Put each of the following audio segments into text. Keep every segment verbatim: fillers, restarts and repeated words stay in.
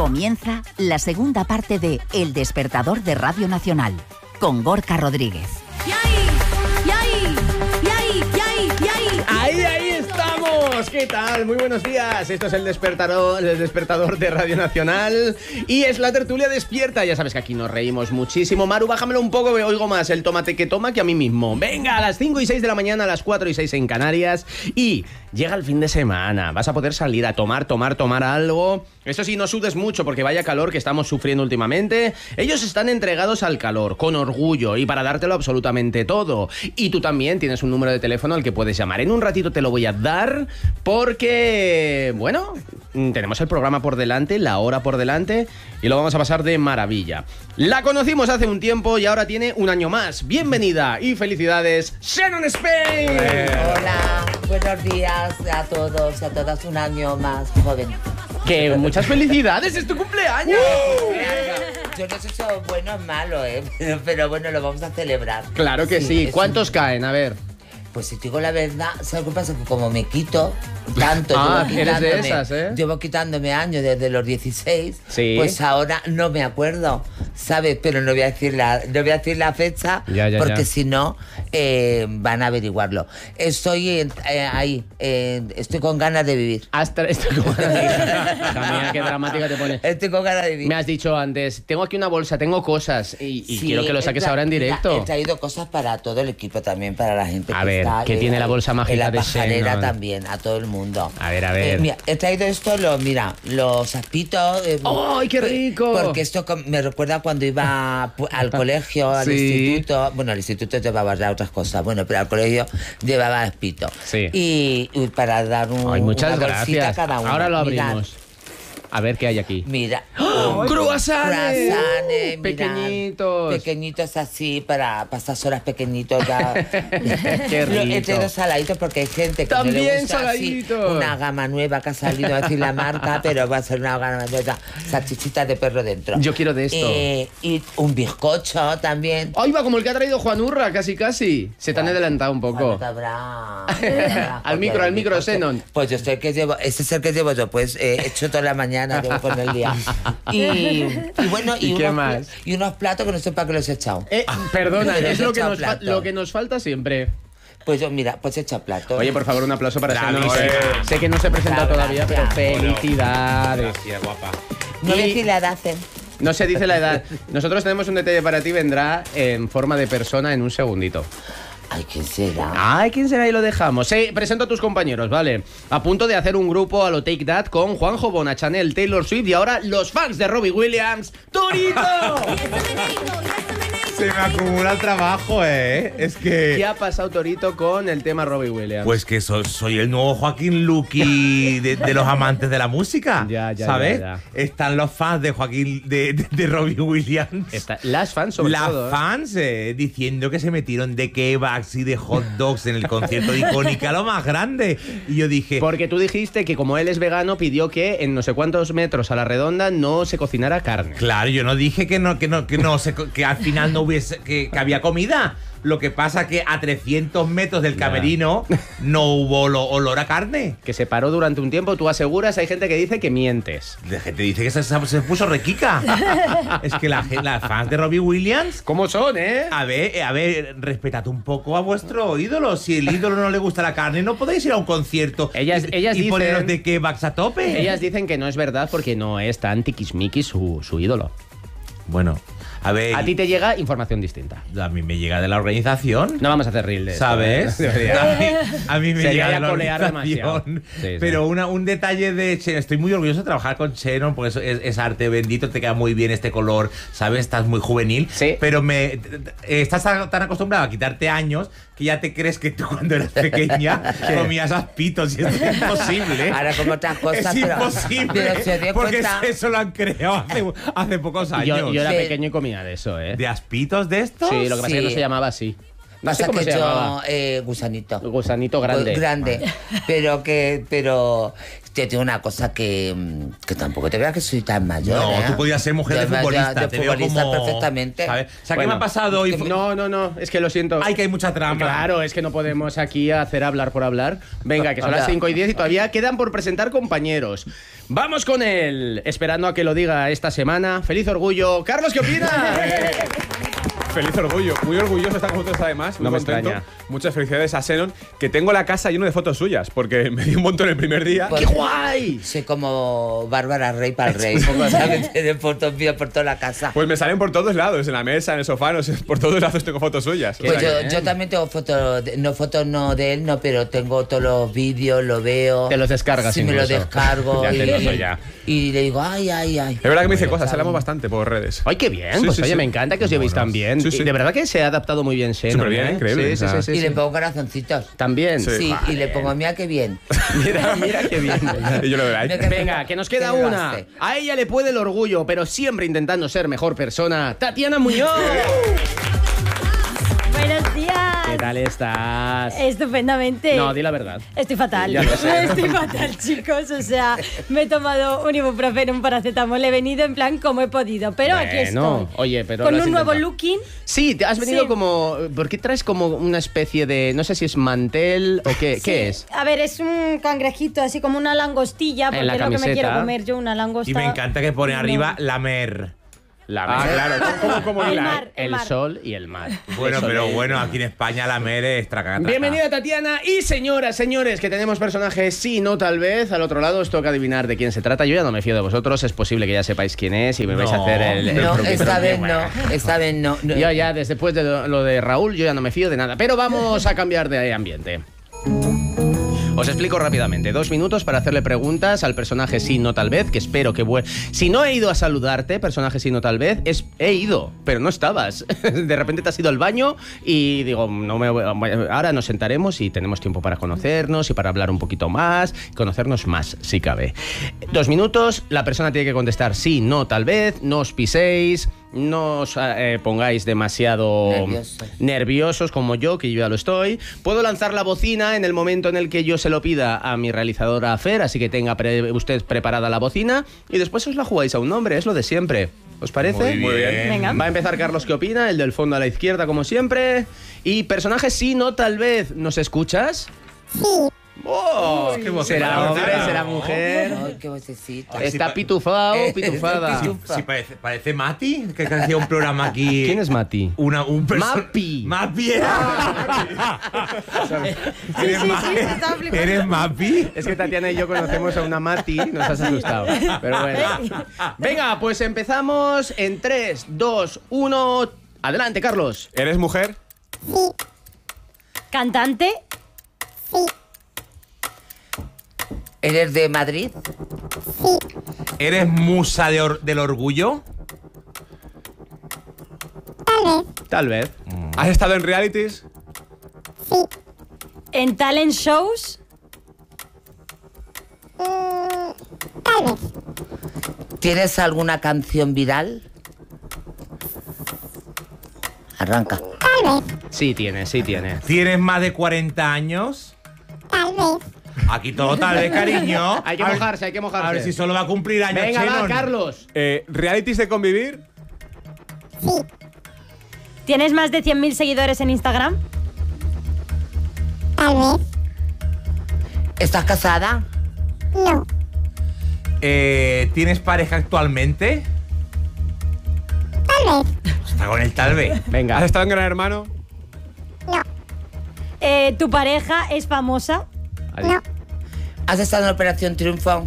Comienza la segunda parte de El Despertador de Radio Nacional, con Gorka Rodríguez. ¡Y ahí! ¡Y ahí! ¡Y ahí! ¡Y ahí! ¡Y ahí! ¡Ahí, ahí estamos! ¿Qué tal? Muy buenos días. Esto es el despertador, el despertador de Radio Nacional y es la tertulia despierta. Ya sabes que aquí nos reímos muchísimo. Maru, bájamelo un poco, que oigo más el tomate que toma que a mí mismo. Venga, a las cinco y seis de la mañana, a las cuatro y seis en Canarias. Y llega el fin de semana. Vas a poder salir a tomar, tomar, tomar algo. Eso sí, no sudes mucho porque vaya calor que estamos sufriendo últimamente. Ellos están entregados al calor, con orgullo y para dártelo absolutamente todo. Y tú también tienes un número de teléfono al que puedes llamar. En un ratito te lo voy a dar porque, bueno, tenemos el programa por delante, la hora por delante y lo vamos a pasar de maravilla. La conocimos hace un tiempo y ahora tiene un año más. Bienvenida y felicidades, Shannon Spain. Hola, buenos días a todos y a todas, un año más joven. Que muchas felicidades, es tu cumpleaños. Uh, Yo no sé si es bueno o malo, ¿eh? pero, pero bueno, lo vamos a celebrar. Claro que sí. sí. ¿Cuántos un... caen? A ver. Pues si te digo la verdad, ¿sabes qué pasa? Que como me quito tanto, ah, llevo, eres de esas, ¿eh? llevo quitándome años desde los dieciséis, sí. Pues ahora no me acuerdo, ¿sabes? Pero no voy a decir la, no voy a decir la fecha, ya, ya, porque ya. si no, eh, van a averiguarlo. Estoy eh, ahí, eh, estoy con ganas de vivir. Hasta estoy con ganas de vivir. Hija mía, qué dramática te pones. Estoy con ganas de vivir. Me has dicho antes, tengo aquí una bolsa, tengo cosas y, y sí, quiero que lo saques tra- ahora en directo. Mira, he traído cosas para todo el equipo también, para la gente a que ver, está... ¿qué eh, tiene la bolsa mágica en la de pajarera Shannon? También, a todo el mundo. A ver, a ver. Eh, mira, he traído esto, lo, mira, los aspitos. Eh, ¡Ay, qué rico! Porque esto me recuerda cuando iba al colegio, al sí. instituto. Bueno, al instituto llevaba ya otras cosas, bueno, pero al colegio llevaba aspito. Sí. Y, y para dar un, Ay, muchas una bolsita gracias. a cada uno. Ahora lo abrimos. Mirad. A ver qué hay aquí. Mira. ¡Oh! ¡Croissants! Croissants, pequeñitos. Mirad, pequeñitos así, para, para estas horas pequeñitos. Ya. Qué rico. He traído saladitos porque hay gente que También no le gusta saladitos. Así, una gama nueva que ha salido, a decir la marca, pero va a ser una gama nueva, salchichitas de perro dentro. Yo quiero de esto. Eh, y un bizcocho también. ¡Ay, va! Como el que ha traído Juan Urra, casi, casi. Se te han adelantado un poco. Habrá, al micro, al micro, Shannon. Pues yo soy el que llevo, ese es el que llevo yo, pues eh, he hecho toda la mañana. Llevo con el día. Y, y bueno, y, ¿Y qué unos, más? y unos platos que no sé para qué los he echado. Eh, perdona, Pero es he lo que, echado nos fa- plato. lo que nos falta siempre. Pues yo, mira, pues he echado platos. Oye, por favor, un aplauso para Shannon. Bravísima. Sé, sé que no se presenta Bravo, todavía, pero gracias. felicidades. Gracias, guapa. No y- me decís la edad hacen. No se dice la edad. Nosotros tenemos un detalle para ti, vendrá en forma de persona en un segundito. Ay, ¿quién será? Ay, ¿quién será? Y lo dejamos. Sí, presento a tus compañeros, ¿vale? A punto de hacer un grupo a lo Take That con Juanjo, Bona, Chanel, Taylor Swift y ahora los fans de Robbie Williams, ¡Torito! Se me acumula el trabajo, ¿eh? Es que... ¿Qué ha pasado, Torito, con el tema Robbie Williams? Pues que soy, soy el nuevo Joaquín Luqui de, de los amantes de la música. Ya, ya, ¿sabes? ya, Están los fans de Joaquín, de, de, de Robbie Williams. Está- las fans, sobre Las todo. ¿eh? fans eh, diciendo que se metieron de kebabs y de hot dogs en el concierto de Icónica, lo más grande. Y yo dije... Porque tú dijiste que como él es vegano, pidió que en no sé cuántos metros a la redonda no se cocinara carne. Claro, yo no dije que no, que no, que no, se- que al final no hubiese, que, que había comida. Lo que pasa que a trescientos metros del Ya. camerino no hubo olo- olor a carne. Que se paró durante un tiempo, tú aseguras, hay gente que dice que mientes. La gente dice que se, se puso requica. Es que la, gen- las fans de Robbie Williams... ¿Cómo son, eh? A ver, a ver, respetad un poco a vuestro ídolo. Si el ídolo no le gusta la carne, no podéis ir a un concierto Ellas- y, ellas y dicen- poneros de kebabs a tope. Ellas dicen que no es verdad porque no es tan tiquismiquis su, su ídolo. Bueno, a ver... A ti te llega información distinta. a mí me llega de la organización. No vamos a hacer reel de esto, ¿Sabes? ¿eh? A mí, a mí me Sería llega ya de la colear demasiado. organización. Sí, sí. Pero una, un detalle de Shannon. Estoy muy orgulloso de trabajar con Shannon porque es, es- es arte bendito, te queda muy bien este color, ¿sabes? Estás muy juvenil. Sí. Pero me eh, estás tan tan acostumbrado a quitarte años que ya te crees que tú cuando eras pequeña comías aspitos y esto es imposible. Ahora como otras cosas, es pero- imposible. pero se dio porque cuenta- eso lo han creado hace, hace pocos Y años. Yo, yo era Sí. pequeño y comía de eso, ¿eh? ¿De aspitos de estos? Sí, lo que pasa es que no Sí. se llamaba así. No sé Pasa cómo que se yo, llamaba. eh, gusanito. Gusanito grande. Grande. Pero que, pero Te digo una cosa que, que tampoco te creas que soy tan mayor. No, ¿eh? tú podías ser mujer de Además, futbolista. de te futbolista veo como, perfectamente. ¿sabes? O sea, Bueno, ¿qué me ha pasado hoy? No, no, no, es que lo siento. Ay, que hay mucha trampa. Claro, es que no podemos aquí hacer hablar por hablar. Venga, que son las cinco y diez y todavía quedan por presentar compañeros. Vamos con él, esperando a que lo diga esta semana. ¡Feliz orgullo! Carlos, ¿qué opinas? Feliz orgullo, muy orgulloso de estar con vosotros además, muy No me contento. extraña. Muchas felicidades a Xenon, que tengo la casa lleno de fotos suyas, porque me dio un montón el primer día. Pues- ¡Qué guay! Soy como Bárbara Rey para el rey. Como sabes, tiene fotos mías por toda la casa. Pues me salen por todos lados, en la mesa, en el sofá, no sé, por todos lados tengo fotos suyas. O Pues sea yo, que- yo también tengo fotos, de- no fotos no de él, no, pero tengo todos los vídeos, lo veo. Te los descargas Sí, me los incluso. descargo. Ya te y, noto ya. y le digo, ay, ay, ay. Es verdad que me dice cosas, hablamos bastante por redes. ¡Ay, qué bien! Sí, Pues sí, oye, sí. me encanta que os llevéis tan bien. Sí, sí. Y de verdad que se ha adaptado muy bien Xenon. Súper bien, ¿eh? increíble, Sí, o sí, sea. sí, Y sí, le sí. pongo corazoncitos. También. Sí. Sí, y le pongo, mira qué bien. Mira, mira qué bien. Y yo lo veo ahí. Mira qué- Venga, que nos queda que me una. gaste. A ella le puede el orgullo, pero siempre intentando ser mejor persona. Tatiana Muñoz. Buenos días. ¿Qué tal estás? Estupendamente. No, di la verdad. Estoy fatal. Ya lo sé. Estoy fatal, chicos. O sea, me he tomado un ibuprofeno, un paracetamol. He venido en plan como he podido. Pero aquí Bueno, estoy. oye, pero Con lo has un nuevo intentado. looking. Sí, te has venido Sí. como... ¿Por qué traes como una especie de... No sé si es mantel o qué, Sí. qué es? A ver, es un cangrejito, así como una langostilla, porque En la es lo que me camiseta. quiero comer yo, una langosta. Y me encanta que pone No. arriba la mer. La Ah, mer. claro, como, como El hila, mar. ¿eh? El mar. sol y el mar. Bueno, Eso pero de- bueno, aquí en España la mer es tracata. Bienvenida Tatiana y señoras, señores, que tenemos personajes sí, no, tal vez. Al otro lado os toca adivinar de quién se trata. Yo ya no me fío de vosotros, es posible que ya sepáis quién es y me vais a No. hacer el... el No, truqui, esta truqui. vez Bueno. no, esta vez no. no. Yo ya, después de lo lo de Raúl, yo ya no me fío de nada. Pero vamos a cambiar de ambiente. Os explico rápidamente. Dos minutos para hacerle preguntas al personaje sí, no, tal vez, que espero que vuelva. Si no he ido a saludarte, personaje sí, no, tal vez, es he ido, pero no estabas. De repente te has ido al baño y digo, no me voy- ahora nos sentaremos y tenemos tiempo para conocernos y para hablar un poquito más, conocernos más, si cabe. Dos minutos, la persona tiene que contestar sí, no, tal vez, no os piséis, no os eh, pongáis demasiado Nerviosos. nerviosos como yo, que yo ya lo estoy. Puedo lanzar la bocina en el momento en el que yo se lo pida a mi realizadora Fer, así que tenga pre- usted preparada la bocina y después os la jugáis a un nombre, es lo de siempre. ¿Os parece? Muy bien. Venga. Va a empezar Carlos, ¿qué opina? El del fondo a la izquierda, como siempre. Y personaje sí, no, tal vez. ¿Nos escuchas? Sí. ¡Oh! qué voz ¿Será tan hombre? bonita, ¿Será ¿no? mujer? Ay, qué vocecita. Ay, Está sí, pitufado, Eh, pitufada. sí, Sí, parece, parece Mati, que hacía un programa aquí. ¿Quién es Mati? Una, un perso- Mapi. Mapi era. ¿Eres, sí, Ma- sí, te estaba flipando. ¿Eres Mapi? Es que Tatiana y yo conocemos a una Mati, nos has asustado. Pero bueno. Venga, pues empezamos en tres, dos, uno. Adelante, Carlos. ¿Eres mujer? Cantante. ¿Eres de Madrid? ¿Eres musa de or- del orgullo? Tal vez. ¿Has estado en realities? En talent shows. ¿Tienes alguna canción viral? Arranca. Sí tiene, sí tiene. ¿Tienes más de cuarenta años? Tal vez. Aquí todo tal vez, cariño. Hay que A ver- mojarse, hay que mojarse. A ver si solo va a cumplir años. Venga, va, Xenon. Carlos. Eh, ¿Realities de convivir? ¿Tienes más de cien mil seguidores en Instagram? ¿Estás casada? Eh, ¿Tienes pareja actualmente? Tal vez. Está con el tal vez. Venga. ¿Has estado en Gran Hermano? Eh, ¿Tu pareja es famosa? Adiós. ¿Has estado en Operación Triunfo?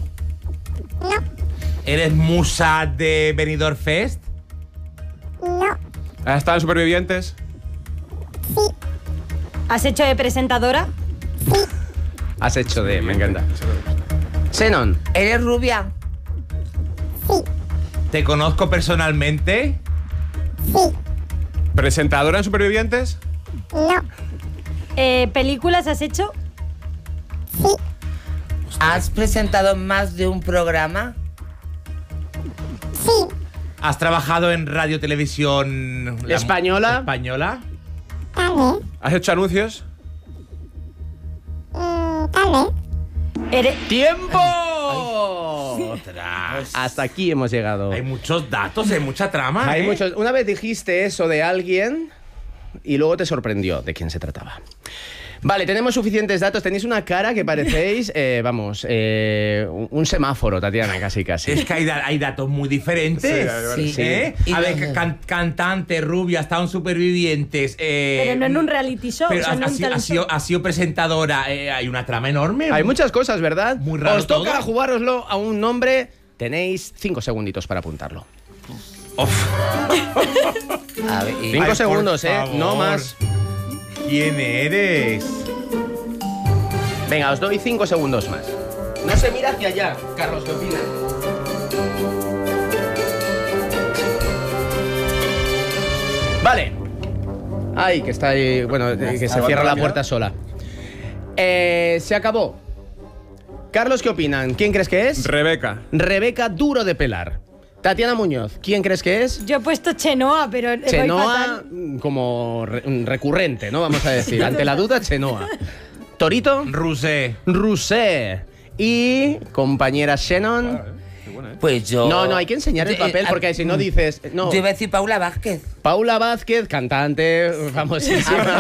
¿Eres musa de Benidorm Fest? ¿Has estado en Supervivientes? ¿Has hecho de presentadora? Has hecho de... Me encanta. Xenon. ¿Eres rubia? ¿Te conozco personalmente? ¿Presentadora en Supervivientes? Eh, ¿Películas has hecho? ¿Has presentado más de un programa? ¿Has trabajado en radio televisión la- ¿Española? española? ¿Has hecho anuncios? Eres- ¡Tiempo! Ostras. Hasta aquí hemos llegado. Hay muchos datos, hay mucha trama. Hay ¿eh? muchos. Una vez dijiste eso de alguien y luego te sorprendió de quién se trataba. Vale, tenemos suficientes datos. Tenéis una cara que parecéis, eh, vamos, eh, un semáforo, Tatiana, casi, casi. Es que hay, da- hay datos muy diferentes. Sí, sí. ¿Eh? Y A ver, los- can- cantante, rubia, estaban supervivientes. Eh, Pero no en un reality show, pero o sea, ha, no ha en un sido, ha, talent sido, show. ha sido presentadora. Eh, hay una trama enorme. Hay muchas cosas, ¿verdad? Muy raro Os toca todo. jugároslo a un nombre. Tenéis cinco segunditos para apuntarlo. A ver, y- Cinco Ay, por segundos, ¿eh? favor. No más. ¿Quién eres? Venga, os doy cinco segundos más. No se mira hacia allá. Carlos, ¿qué opinas? Vale. Ay, que está ahí. Bueno, eh, que se cierra la puerta sola. Eh, se acabó. Carlos, ¿qué opinan? ¿Quién crees que es? Rebeca. Rebeca Duro de Pelar. Tatiana Muñoz, ¿quién crees que es? Yo he puesto Chenoa, pero voy Chenoa, fatal. mm, como re- recurrente, ¿no? Vamos a decir. Ante la duda, Chenoa. Torito, Rusé. Rusé. Y compañera Shannon. Pues yo. No, no, hay que enseñar el Eh, papel eh, porque si no dices. No. Yo iba a decir Paula Vázquez. Paula Vázquez, cantante famosísima.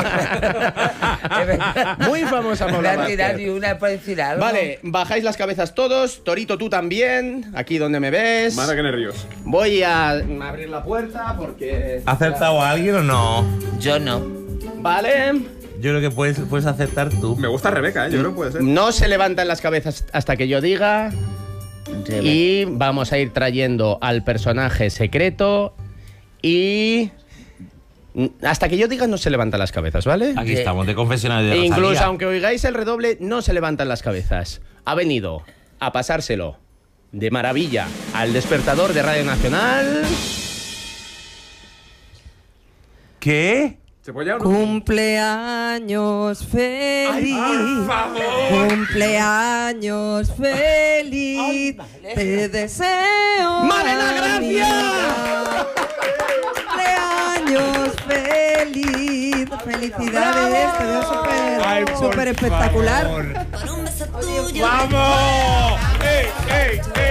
Muy famosa Paula Una tirar Vázquez. y una por decir algo. Vale, bajáis las cabezas todos. Torito, tú también. Aquí donde me ves. Madre, qué nervios. Voy a abrir la puerta porque. ¿Ha acertado a alguien o no? Yo no. Vale. Yo creo que puedes, puedes acertar tú. Me gusta Rebeca, ¿eh? Yo creo que puede ser. No se levantan las cabezas hasta que yo diga. Y vamos a ir trayendo al personaje secreto. Y. Hasta que yo diga, no se levantan las cabezas, ¿vale? Aquí estamos, de confesionario de E incluso Rosalía. aunque oigáis el redoble, no se levantan las cabezas. Ha venido a pasárselo de maravilla al despertador de Radio Nacional. ¿Qué? ¿Se puede ya o no? Cumpleaños feliz. ¡Por favor! Cumpleaños feliz. Te deseo. ¡Malena, gracias! amiga. Cumpleaños feliz. Felicidades. Te veo Ay, súper por súper espectacular. favor. ¡Vamos! ¡Ey, ey, ey!